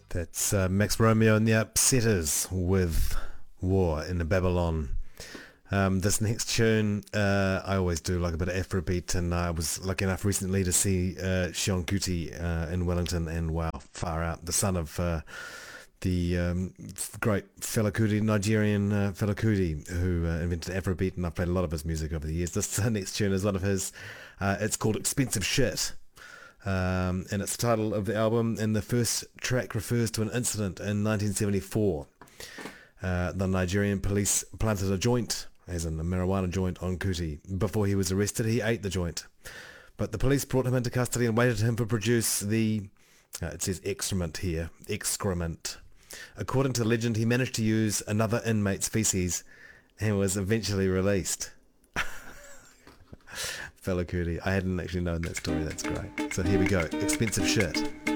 That's Max Romeo and the Upsetters with War in the Babylon. This next tune, I always do like a bit of Afrobeat, and I was lucky enough recently to see Sean Kuti in Wellington, and wow, far out. The son of the great Fela Kuti, Nigerian Fela Kuti, who invented Afrobeat, and I've played a lot of his music over the years. This next tune is one of his. It's called Expensive Shit. And it's the title of the album, and the first track refers to an incident in 1974. The Nigerian police planted a joint, as in a marijuana joint, on Kuti. Before he was arrested, he ate the joint. But the police brought him into custody and waited him to produce the, it says excrement here, excrement. According to the legend, he managed to use another inmate's feces and was eventually released. Fela Kuti. I hadn't actually known that story. That's great. So here we go. Expensive Shit.